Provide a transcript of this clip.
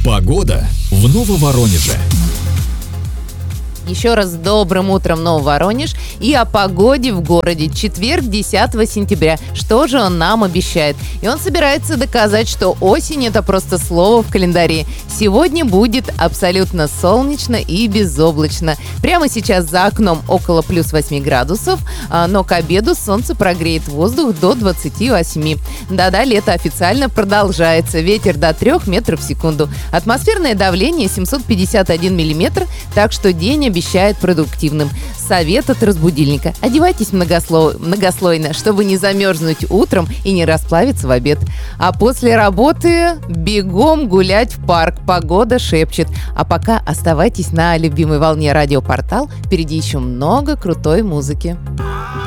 Погода в Нововоронеже. Еще раз добрым утром, Нововоронеж, и о погоде в городе. Четверг, 10 сентября. Что же он нам обещает? И он собирается доказать, что осень – это просто слово в календаре. Сегодня будет абсолютно солнечно и безоблачно. Прямо сейчас за окном около плюс 8 градусов, но к обеду солнце прогреет воздух до 28. Да-да, лето официально продолжается. Ветер до 3 метров в секунду. Атмосферное давление 751 миллиметр, так что день обещает продуктивным. Совет от разбудильника. Одевайтесь многослойно, чтобы не замерзнуть утром и не расплавиться в обед. А после работы бегом гулять в парк. Погода шепчет. А пока оставайтесь на любимой волне радиопортал. Впереди еще много крутой музыки.